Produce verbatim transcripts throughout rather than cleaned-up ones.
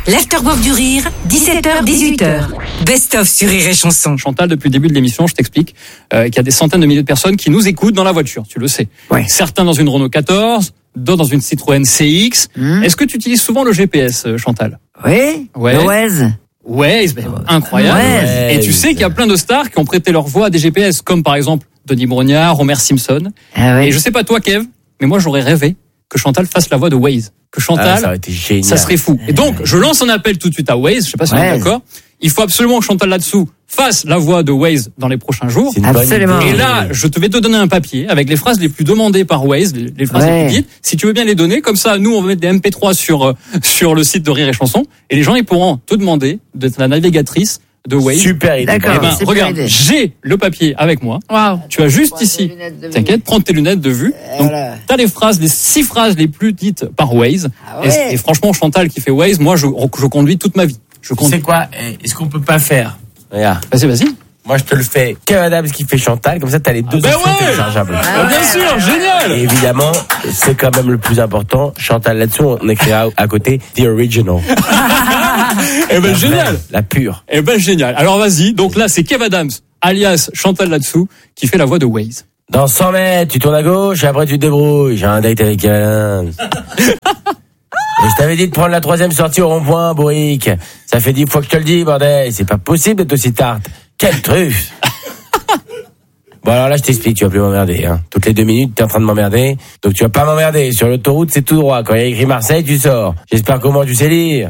l'Afterwork du Rire, dix-sept heures dix-huit heures. Best-of sur Rire et Chanson. Chantal, depuis le début de l'émission, je t'explique euh, qu'il y a des centaines de milliers de personnes qui nous écoutent dans la voiture, tu le sais. Ouais. Certains dans une Renault quatorze, d'autres dans une Citroën C X. Mmh. Est-ce que tu utilises souvent le G P S, Chantal ? Oui, ouais. Le Waze. Waze, ben, incroyable. Ouais. Et tu sais qu'il y a plein de stars qui ont prêté leur voix à des G P S, comme par exemple Denis Brognard, Homer Simpson. Ah ouais. Et je sais pas toi, Kev, mais moi j'aurais rêvé que Chantal fasse la voix de Waze. Que Chantal, ah, ça aurait été génial. Ça serait fou. Et donc, je lance un appel tout de suite à Waze, je sais pas si on est d'accord. Il faut absolument que Chantal là-dessous fasse la voix de Waze dans les prochains jours. Absolument. Et là, je te vais te donner un papier avec les phrases les plus demandées par Waze, les, les phrases ouais. les plus dites. Si tu veux bien les donner, comme ça, nous, on va mettre des M P trois sur, sur le site de Rire et Chanson. Et les gens, ils pourront te demander d'être la navigatrice de Waze. Super idée. D'accord. Eh ben, regarde, j'ai le papier avec moi. Wow. Tu as juste ici, t'inquiète, prends tes lunettes de vue. Donc, voilà. t'as les phrases, les six phrases les plus dites par Waze. Ah ouais. et, et franchement, Chantal qui fait Waze, moi, je, je conduis toute ma vie. Je Tu sais quoi? Est-ce qu'on peut pas faire? Regarde. Vas-y, vas-y. Moi, je te le fais. Kev Adams qui fait Chantal, comme ça, t'as les deux ah ben options ouais téléchargeables. Ah bien sûr, génial. Et évidemment, c'est quand même le plus important. Chantal là-dessous, on écrira à côté The Original. Eh ben la génial. Vraie, la pure. Eh ben génial. Alors vas-y. Donc là, c'est Kev Adams, alias Chantal là-dessous, qui fait la voix de Waze. Dans cent mètres, tu tournes à gauche et après tu te débrouilles. J'ai un date avec Kev Adams. Et je t'avais dit de prendre la troisième sortie au rond-point, Bourrique. Ça fait dix fois que je te le dis, bordel. C'est pas possible d'être aussi tarte. Quelle truffe. Bon, alors là, je t'explique, tu vas plus m'emmerder, hein. Toutes les deux minutes, t'es en train de m'emmerder. Donc tu vas pas m'emmerder. Sur l'autoroute, c'est tout droit. Quand il y a écrit Marseille, tu sors. J'espère qu'au moins tu sais lire.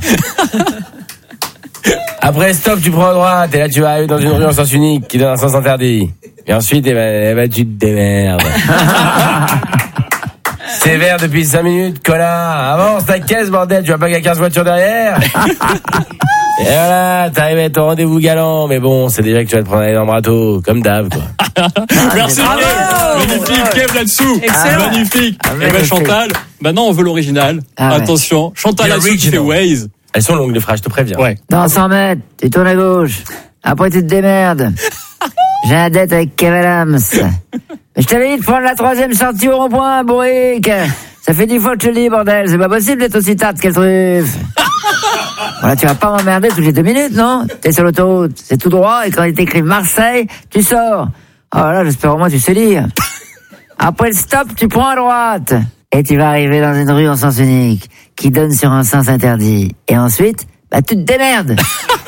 Après, stop, tu prends à droite. Et là, tu vas arriver dans une rue en sens unique qui donne un sens interdit. Et ensuite, eh ben, eh ben tu te démerdes. C'est vert depuis cinq minutes, connard. Avance ta caisse, bordel. Tu vois pas qu'il y a quinze voitures derrière? Et voilà, t'arrives à ton rendez-vous galant. Mais bon, c'est déjà que tu vas te prendre aller dans le râteau. Comme d'hab, quoi. Merci, Kev. Magnifique, Kev là-dessous. Excellent. Magnifique. Ah, eh ben, Chantal, maintenant, on veut l'original. Ah, ouais. Attention. Chantal là-dessous qui fait Waze. Elles sont longues, les phrases, je te préviens. Ouais. Dans cent mètres, tu tournes à gauche. Après, tu te démerdes. J'ai un date avec Kev Adams. Je t'avais dit de prendre la troisième sortie au rond-point, Bourrique. Ça fait dix fois que je te le dis, bordel. C'est pas possible d'être aussi tarte, quelle truffe. Voilà, tu vas pas m'emmerder toutes les deux minutes, non? T'es sur l'autoroute, c'est tout droit, et quand il t'écrit Marseille, tu sors. Oh là, j'espère au moins tu sais lire. Après le stop, tu prends à droite. Et tu vas arriver dans une rue en sens unique, qui donne sur un sens interdit. Et ensuite, bah tu te démerdes.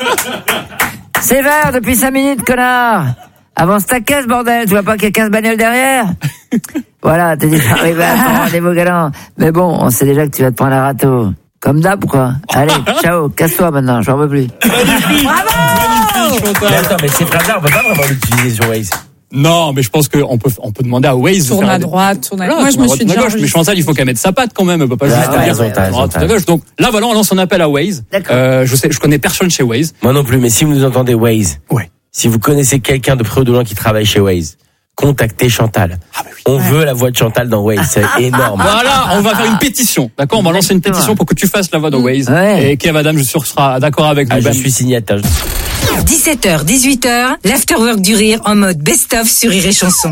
C'est vert depuis cinq minutes, connard. Avance ta caisse, bordel. Tu vois pas qu'il y a quinze bagnoles derrière? Voilà, t'es dit d'arriver à ton rendez-vous galant. Mais bon, on sait déjà que tu vas te prendre un râteau. Comme d'hab, quoi. Allez, ciao, casse-toi maintenant, j'en veux plus. Magnifique. Magnifique, Chantal. Mais attends, mais ces phrases-là, on peut pas vraiment l'utiliser sur Waze. Non, mais je pense qu'on peut, on peut demander à Waze de Tourne faire à des- droite, tourne à Voilà, Moi, je tourne à me droite, suis tourne à déjà gauche. Mais enregistrée. Chantal, il faut qu'elle mette sa patte quand même. Elle peut pas Ouais, juste ouais, dire raison, t'as tourne à raison, droite, t'as tourne à gauche. Donc là, voilà, on lance un appel à Waze. D'accord. Euh, je sais, je connais personne chez Waze. Moi non plus, mais si vous nous entendez Waze, Ouais. si vous connaissez quelqu'un de près ou de loin qui travaille chez Waze, contactez Chantal. Ah bah oui. On veut la voix de Chantal dans Waze, c'est énorme. Voilà, on va faire une pétition, d'accord? On va lancer une Exactement. pétition pour que tu fasses la voix de Waze. Ouais. Et Kev Adams, je suis sûr, sera d'accord avec nous. Ah, je Ben, suis signataire. dix-sept heures dix-huit heures, l'Afterwork du Rire en mode best-of sur Rire et Chanson.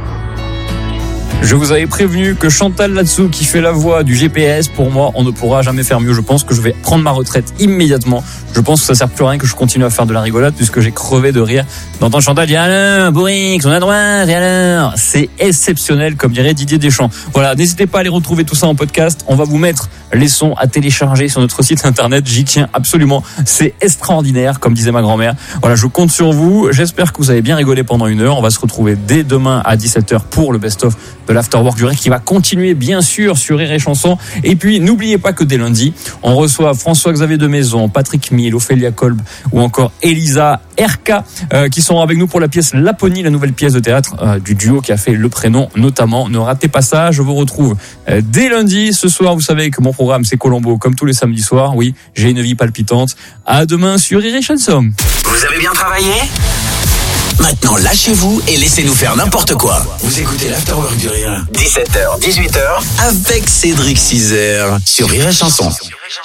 Je vous avais prévenu que Chantal là-dessous qui fait la voix du G P S, pour moi, on ne pourra jamais faire mieux. Je pense que je vais prendre ma retraite immédiatement. Je pense que ça sert plus à rien que je continue à faire de la rigolade puisque j'ai crevé de rire d'entendre Chantal dire alors, Bourrique, on est à droite, et alors. C'est exceptionnel, comme dirait Didier Deschamps. Voilà, n'hésitez pas à aller retrouver tout ça en podcast. On va vous mettre les sons à télécharger sur notre site internet. J'y tiens absolument. C'est extraordinaire, comme disait ma grand-mère. Voilà, je compte sur vous. J'espère que vous avez bien rigolé pendant une heure. On va se retrouver dès demain à dix-sept heures pour le best-of de l'Afterwork du Rire qui va continuer bien sûr sur Rire et Chanson. Et puis n'oubliez pas que dès lundi, on reçoit François-Xavier de Maison, Patrick Mille, Ophélia Kolb ou encore Elisa R K euh, qui sont avec nous pour la pièce Laponie, la nouvelle pièce de théâtre euh, du duo qui a fait le prénom notamment. Ne ratez pas ça, je vous retrouve euh, dès lundi. Ce soir, vous savez que mon programme c'est Colombo comme tous les samedis soirs. Oui, j'ai une vie palpitante. À demain sur Rire et Chanson. Vous avez bien travaillé ? Maintenant, lâchez-vous et laissez-nous faire n'importe quoi. Vous écoutez l'Afterwork du Rire. dix-sept heures, dix-huit heures, avec Cédric Cizer sur Rire et Chanson.